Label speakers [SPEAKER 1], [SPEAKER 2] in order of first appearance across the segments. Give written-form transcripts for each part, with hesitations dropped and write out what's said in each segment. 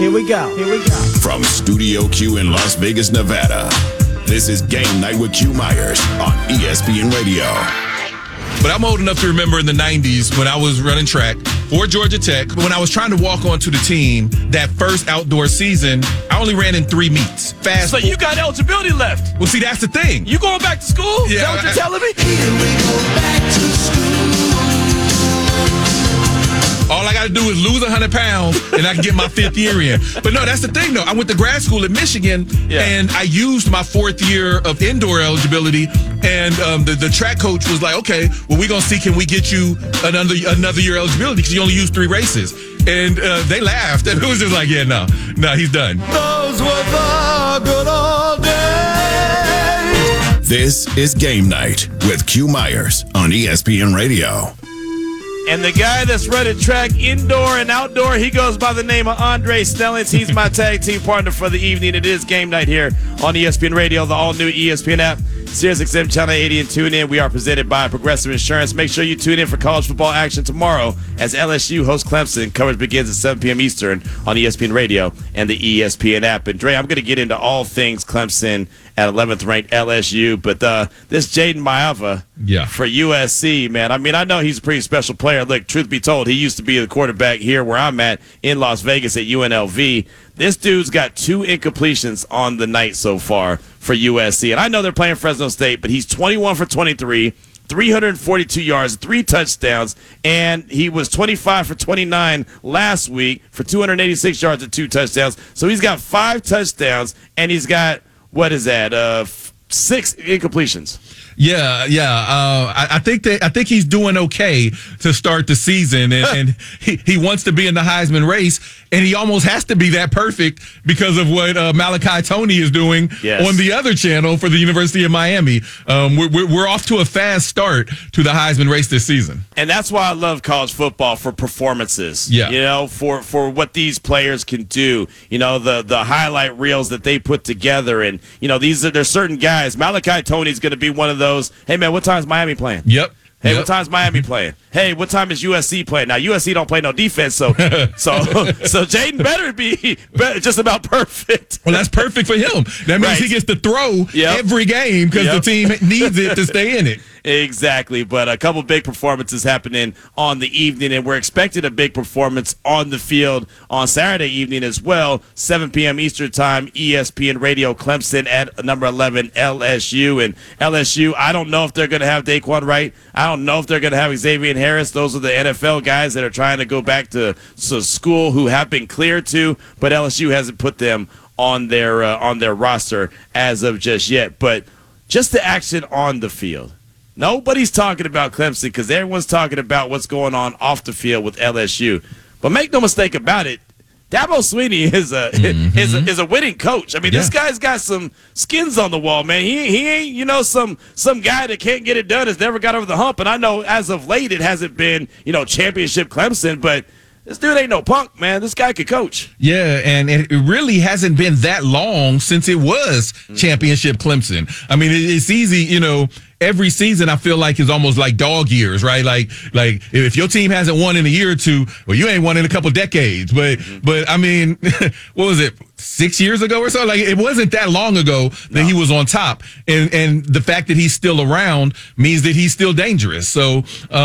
[SPEAKER 1] Here we go.
[SPEAKER 2] From Studio Q in Las Vegas, Nevada, this is Game Night with Q Myers on ESPN Radio.
[SPEAKER 3] But I'm old enough to remember in the 90s when I was running track for Georgia Tech. When I was trying to walk onto the team that first outdoor season, I only ran in 3 meets.
[SPEAKER 4] So you got eligibility left.
[SPEAKER 3] Well, see, that's the thing.
[SPEAKER 4] You going back to school?
[SPEAKER 3] Yeah,
[SPEAKER 4] Is that what you're telling me?
[SPEAKER 1] Here we go back to school.
[SPEAKER 3] All I got to do is lose 100 pounds and I can get my 5th year in. But no, that's the thing, though. I went to grad school at Michigan, and I used my 4th year of indoor eligibility, and the track coach was like, okay, well, we're going to see, can we get you another year eligibility because you only used 3 races. And they laughed. And it was just like, yeah, no, he's done.
[SPEAKER 1] Those were the good old days.
[SPEAKER 2] This is Game Night with Q Myers on ESPN Radio.
[SPEAKER 4] And the guy that's running track indoor and outdoor, he goes by the name of Andre Stellings. He's my tag team partner for the evening. It is Game Night here on ESPN Radio, the all-new ESPN app, SiriusXM Channel 80, and tune in. We are presented by Progressive Insurance. Make sure you tune in for college football action tomorrow as LSU hosts Clemson. Coverage begins at 7 p.m. Eastern on ESPN Radio and the ESPN app. And Dre, I'm going to get into all things Clemson at 11th ranked LSU, but this Jaden Maiava for USC, man. I mean, I know he's a pretty special player. Look, truth be told, he used to be the quarterback here where I'm at in Las Vegas at UNLV. This dude's got 2 incompletions on the night so far for USC. And I know they're playing Fresno State, but he's 21 for 23, 342 yards, 3 touchdowns, and he was 25 for 29 last week for 286 yards and 2 touchdowns. So he's got 5 touchdowns, and he's got, 6 incompletions.
[SPEAKER 3] Yeah. I think he's doing okay to start the season, and he wants to be in the Heisman race, and he almost has to be that perfect because of what Malachi Tony is doing on the other channel for the University of Miami. We're off to a fast start to the Heisman race this season,
[SPEAKER 4] and that's why I love college football, for performances.
[SPEAKER 3] Yeah,
[SPEAKER 4] you know, for what these players can do. You know, the highlight reels that they put together, and you know, there's certain guys. Malachi Tony's going to be one of those. Hey man, what time is Miami playing?
[SPEAKER 3] Yep.
[SPEAKER 4] Hey, what time's Miami playing? Hey, what time is USC playing? Now, USC don't play no defense, so Jaden better be just about perfect.
[SPEAKER 3] Well, that's perfect for him. That means he gets to throw every game because the team needs it to stay in it.
[SPEAKER 4] Exactly, but a couple big performances happening on the evening, and we're expecting a big performance on the field on Saturday evening as well, 7 p.m. Eastern Time, ESPN Radio, Clemson at number 11, LSU. And LSU, I don't know if they're going to have Daquan Wright. I don't know if they're going to have Xavier Harris. Those are the NFL guys that are trying to go back to school who have been cleared to, but LSU hasn't put them on their roster as of just yet. But just the action on the field. Nobody's talking about Clemson because everyone's talking about what's going on off the field with LSU. But make no mistake about it, Dabo Swinney is a winning coach. I mean, this guy's got some skins on the wall, man. He ain't, some guy that can't get it done, has never got over the hump. And I know as of late it hasn't been, championship Clemson, but this dude ain't no punk, man. This guy could coach.
[SPEAKER 3] Yeah, and it really hasn't been that long since it was championship Clemson. I mean, it's easy, every season I feel like is almost like dog years, right? Like if your team hasn't won in a year or two, well, you ain't won in a couple decades. But I mean, what was it, 6 years ago or so? Like, it wasn't that long ago that he was on top. And the fact that he's still around means that he's still dangerous. So,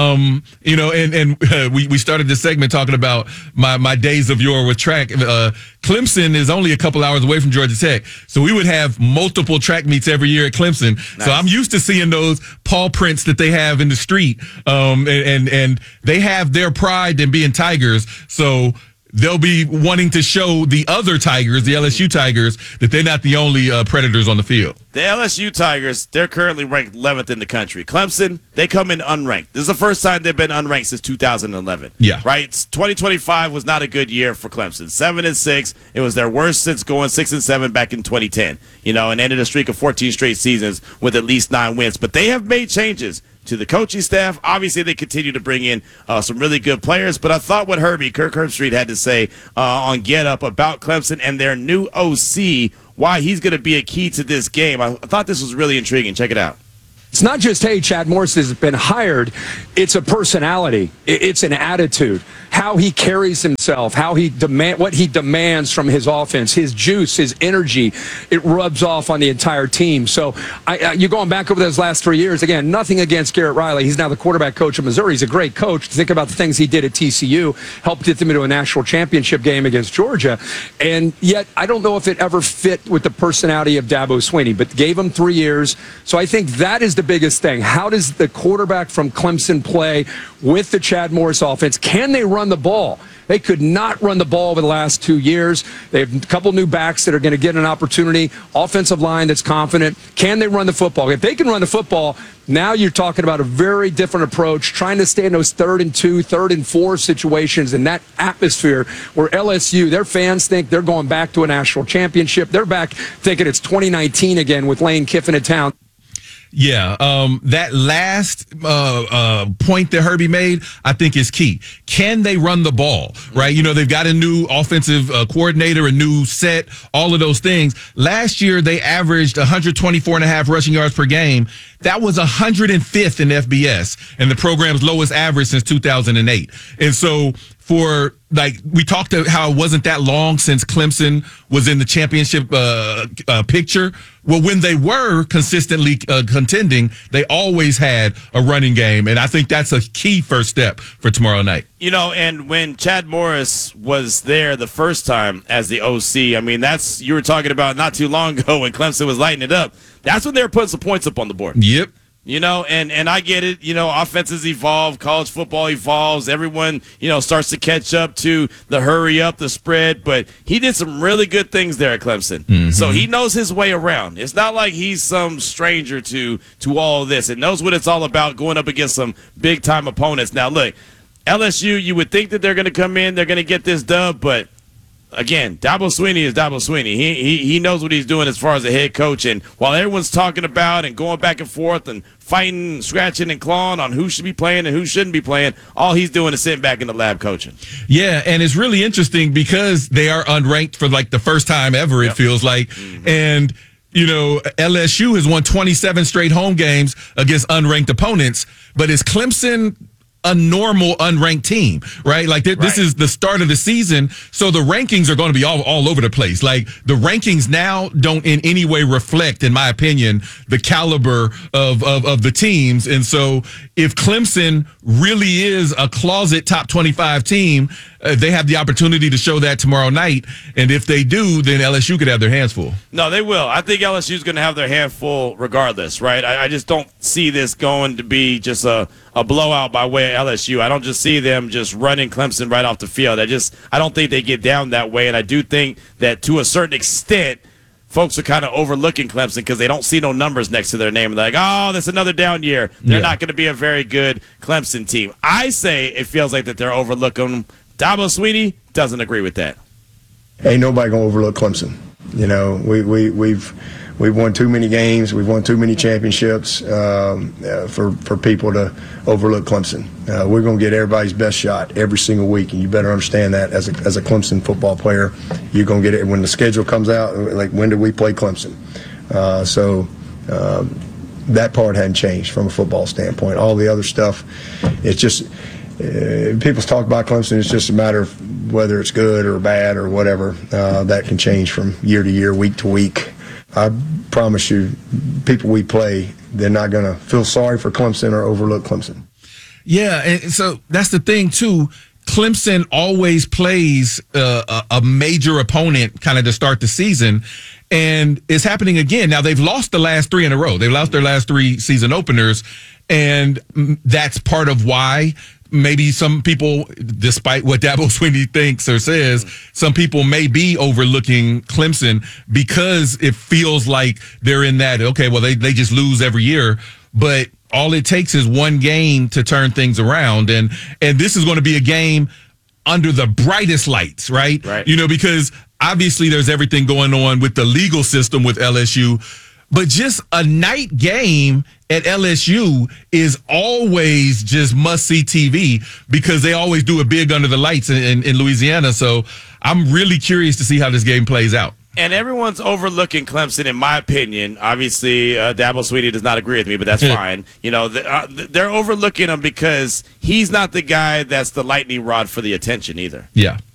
[SPEAKER 3] we started this segment talking about my days of yore with track. Clemson is only a couple hours away from Georgia Tech. So we would have multiple track meets every year at Clemson. Nice. So I'm used to seeing those paw prints that they have in the street. And they have their pride in being Tigers. So they'll be wanting to show the other Tigers, the LSU Tigers, that they're not the only predators on the field.
[SPEAKER 4] The LSU Tigers, they're currently ranked 11th in the country. Clemson, they come in unranked. This is the first time they've been unranked since 2011.
[SPEAKER 3] Yeah.
[SPEAKER 4] Right? 2025 was not a good year for Clemson. 7-6. It was their worst since going 6-7 back in 2010. And ended a streak of 14 straight seasons with at least 9 wins. But they have made changes to the coaching staff. Obviously, they continue to bring in some really good players, but I thought what Kirk Herbstreit had to say on Get Up about Clemson and their new OC, why he's going to be a key to this game. I thought this was really intriguing. Check it out.
[SPEAKER 5] It's not just, hey, Chad Morris has been hired. It's a personality. It's an attitude. how he carries himself, what he demands from his offense, his juice, his energy, it rubs off on the entire team. So you're going back over those last 3 years. Again, nothing against Garrett Riley. He's now the quarterback coach of Missouri. He's a great coach. Think about the things he did at TCU, helped get them into a national championship game against Georgia. And yet, I don't know if it ever fit with the personality of Dabo Swinney, but gave him 3 years. So I think that is the biggest thing. How does the quarterback from Clemson play with the Chad Morris offense? Can they run the ball? They could not run the ball over the last 2 years. They have a couple new backs that are going to get an opportunity. Offensive line that's confident. Can they run the football? If they can run the football, now you're talking about a very different approach, trying to stay in those 3rd and 2, 3rd and 4 situations in that atmosphere where LSU, their fans think they're going back to a national championship. They're back thinking it's 2019 again with Lane Kiffin in town.
[SPEAKER 3] Yeah, that last point that Herbie made, I think is key. Can they run the ball, right? You know, they've got a new offensive coordinator, a new set, all of those things. Last year, they averaged 124.5 rushing yards per game. That was 105th in FBS and the program's lowest average since 2008. And so we talked about how it wasn't that long since Clemson was in the championship picture. Well, when they were consistently contending, they always had a running game. And I think that's a key first step for tomorrow night.
[SPEAKER 4] You know, and when Chad Morris was there the first time as the OC, I mean, you were talking about not too long ago when Clemson was lighting it up. That's when they were putting some points up on the board.
[SPEAKER 3] Yep.
[SPEAKER 4] You know, and I get it. You know, offenses evolve, college football evolves. Everyone, starts to catch up to the hurry up, the spread. But he did some really good things there at Clemson. Mm-hmm. So he knows his way around. It's not like he's some stranger to all of this. It knows what it's all about going up against some big-time opponents. Now, look, LSU, you would think that they're going to come in, they're going to get this dub, but again, Dabo Swinney is Dabo Swinney. He knows what he's doing as far as a head coach. And while everyone's talking about and going back and forth and fighting, scratching, and clawing on who should be playing and who shouldn't be playing, all he's doing is sitting back in the lab coaching.
[SPEAKER 3] Yeah, and it's really interesting because they are unranked for like the first time ever, it feels like. Mm-hmm. And LSU has won 27 straight home games against unranked opponents, but is Clemson a normal unranked team, right? Like this is the start of the season, so the rankings are going to be all over the place. Like the rankings now don't in any way reflect, in my opinion, the caliber of the teams. And so if Clemson really is a closet top 25 team, they have the opportunity to show that tomorrow night. And if they do, then LSU could have their hands full.
[SPEAKER 4] No, they will. I think LSU's going to have their hand full regardless, right? I just don't see this going to be just a blowout by way of LSU. I don't just see them just running Clemson right off the field. I don't think they get down that way. And I do think that to a certain extent, folks are kind of overlooking Clemson because they don't see no numbers next to their name. They're like, oh, that's another down year. They're not going to be a very good Clemson team. I say it feels like that they're overlooking them. Dabo Swinney doesn't agree with that.
[SPEAKER 6] Ain't nobody gonna overlook Clemson. We've won too many games. We've won too many championships for people to overlook Clemson. We're gonna get everybody's best shot every single week, and you better understand that as a Clemson football player, you're gonna get it when the schedule comes out. Like, when do we play Clemson? That part hadn't changed from a football standpoint. All the other stuff, it's just. People talk about Clemson. It's just a matter of whether it's good or bad or whatever. That can change from year to year, week to week. I promise you, people we play, they're not going to feel sorry for Clemson or overlook Clemson.
[SPEAKER 3] Yeah, and so that's the thing, too. Clemson always plays a major opponent kind of to start the season, and it's happening again. Now, they've lost the last 3 in a row. They've lost their last 3 season openers, and that's part of why maybe some people, despite what Dabo Swinney thinks or says, some people may be overlooking Clemson because it feels like they're in that, okay, well, they just lose every year. But all it takes is one game to turn things around. And this is going to be a game under the brightest lights, right? Because obviously there's everything going on with the legal system with LSU. But just a night game at LSU is always just must-see TV because they always do it big under the lights in Louisiana. So I'm really curious to see how this game plays out.
[SPEAKER 4] And everyone's overlooking Clemson, in my opinion. Obviously, Dabo Swinney does not agree with me, but that's fine. You know, they're overlooking him because he's not the guy that's the lightning rod for the attention either.
[SPEAKER 3] Yeah.